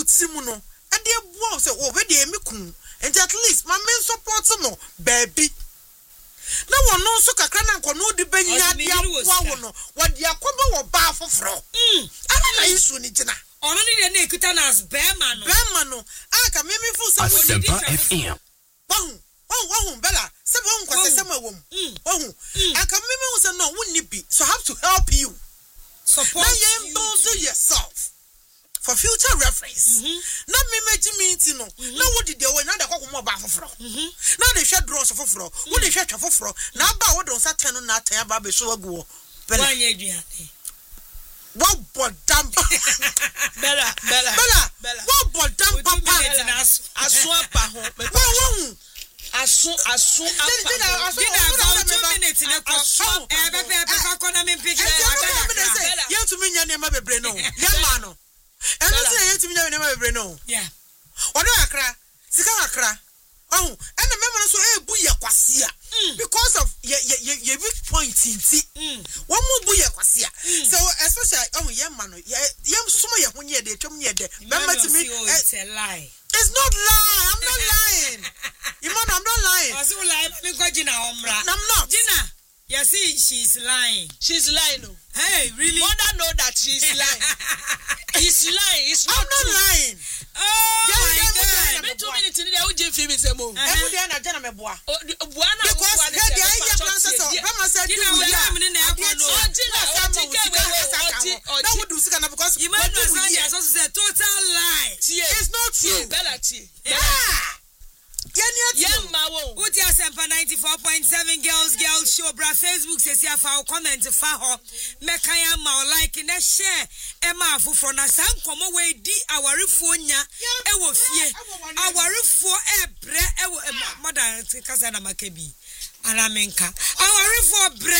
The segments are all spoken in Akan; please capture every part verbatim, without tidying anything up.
timu no e dey boa say o be dey me kun and at least my main support no baby na wono so kakra na nkono de benya dia boa wono wo dia koba wo ba foforo mm ana na isu ni gina ono ni na ekuta na as bema no bema no aka me me fu so Asempa F M wahu wahu wahu bela se be won kwase sema wom wahu aka me me say no wonni bi so have to help you support you build yourself for future reference na me meji minti no na wo dide we na da kokomo ba foforo na de hwe draws foforo wo de hwe twa foforo na ba wo don sa ten no na ten ba be so agu wo bela wanye aduane wo bodam bela bela bela wo bodam papa aso apa ho me wo wo aso aso apa dida about two minutes na ko e be be be fa ko na me pick you to me nya ne ma bebre no ya ma no and say you to me nya ne ma bebre no yeah odo akra sika akra oh and the member so e bu ye kwase a because of ye ye ye big point nti one mo bu ye kwase a so especially oh ye ma no ye ye so mo ye ho nye de twom nye de member to me it's a lie. It's not lie. I'm not lying. Iman, I'm not lying. I was lying. Me go Gina Omra. I'm not. Gina, you see, she's lying. She's lying. No. Hey, really? Mother know that she's lying. He's lying. It's not I'm not true. lying. Oh yeah, my yeah, God. Me two minutes in there. Who just film me say mo? Every day na jana me boa. Buana. Because hey, the idea plan says so. Mama said do ya. Me na airport no. Oh, Gina, oh, Gina, oh, that would do sika na because you might not say so say total lie. It's not true. Bella T. Yeah. Yeah, ma wo. Uti Asempa ninety-four point seven girls girls show bra Facebook says ya fa comment fa ho mekaya ma like na share e ma afofo na san komo we di awarefo nya e wo fie awarefo e bre e wo mother kasa na makabi ana menka awarefo bre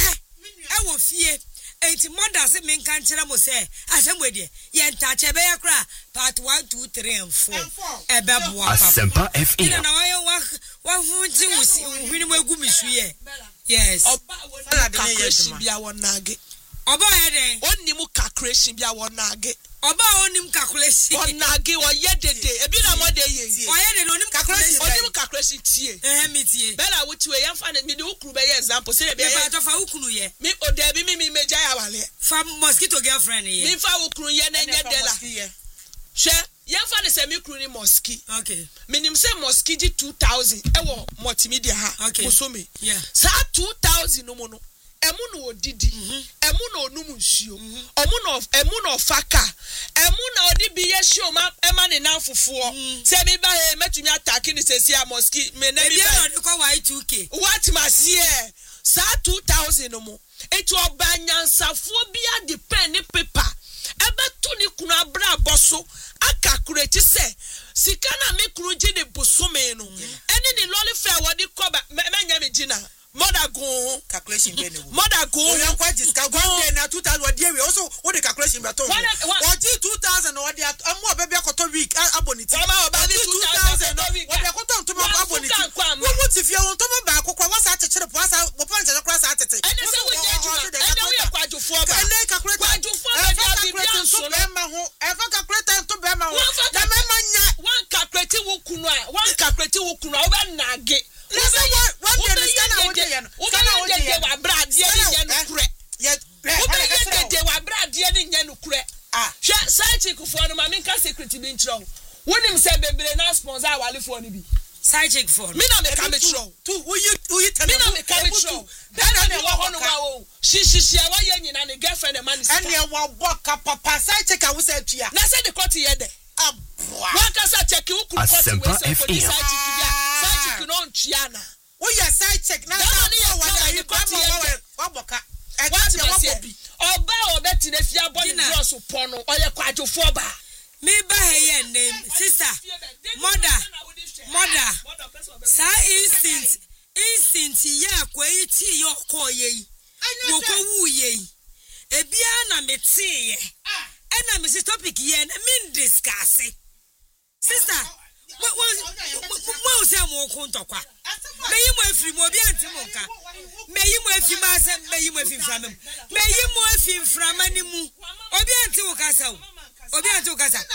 e wo fie enti mother se menka nkyere mo se asem we de ye ntache be ya kra part one two three and four e be boa papa Asempa F M na wa wa wa hunti hwini mo egu misuye yes oba won kakreshi bia won nage oba he den onni mu kakreshi bia won nage oba onim calculation won nage wo ye dede ebi na mo de ye o ye de onim calculation onim calculation tie eh mi tie bella wo tie ya fa me de ukuru be ye example say be ba to fa ukuru ye mi o de bi mi mi meja ya wale fa mosquito girlfriend ye mi fa ukuru ye na nye de la hwe ye fa ne se mi ukuru ni mosqui okay minim say mosqui di two thousand e wo multimedia ha so me yeah sa two thousand no mo no emu no odidi emu no onum nsuo omu no emu no faka emu na odi bi ye show ma ema ne nan fofo se bi ba he metumi attack ni sesi a mosqui me na bi ba e ko y two k what must here sa two thousand no mo etu obanyansafo bia depend paper ebeto ni kunu abra boso akakureti se sika na me kunu ji de bosome no ene ni lolife wodi koba menya me gina mother go calculation be no mother go o yan kwa jiska go dey na two thousand wodi we also what the calculation be to what two thousand wodi amu obebi akoto week aboniti mama oba bi two thousand wodi akoto to ma aboniti wo wo ti fie won to ma ba akokwa wasa atechire po wasa bo pa nche kra sa atete ene se wo dey ejuma ene wo ye kwadwofo ba ene calculate kwadwofo ba bi bi anso be ma ho e fa calculate to be ma ho na me ma nya one calculate wo kunu a one calculate wo kunu a wo be nage listen what what dey stand out there no stand out there wa brad ye ni nya no kure ye wo be ye dey wa brad ye ni nya no kure ah hwe side chick fo no ma me nka secret bi nchiro wonim se bebre na sponsor awale fo no bi side chick for me na me ka me chiro tu who you who you tell me na me ka me chiro that na wo ho no wa wo shi shi shi wa ye nyina ne girlfriend e man is and ye wa boka papa side chick a wo say tua na say the court ye de aboa wa ka sa check wo ku court we say for this side chick bia side chick no ntua na wo ye side chick na sa wa ye court ye wa boka e ga de wa bobi oba obeti na fia body cross pon no oye kwadwofo ba me ba he name sister mother mother sa instinct instinct ye akwai ti yo ko ye wo ko wu ye ebia na me ti ye ena me topic ye na me discuss sister mo se mo ko ntokwa me yi mo afiri mo obi anti mo nka me yi mo afi ma se me yi mo afi mframa me yi mo afi mframa ni mu obi anti wo kasa obi anti wo kasa